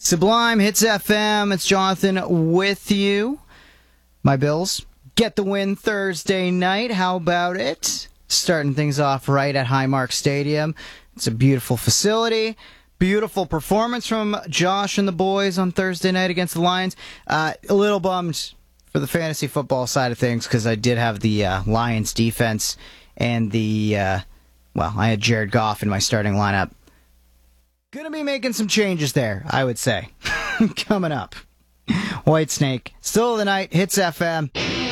Sublime Hits FM. It's Jonathan with you. My Bills get the win Thursday night. How about it? Starting things off right at Highmark Stadium. It's a beautiful facility. Beautiful performance from Josh and the boys on Thursday night against the Lions. A little bummed for the fantasy football side of things because I did have the Lions defense and I had Jared Goff in my starting lineup. Gonna be making some changes there, I would say. Coming up. Whitesnake, still of the night, Hits FM.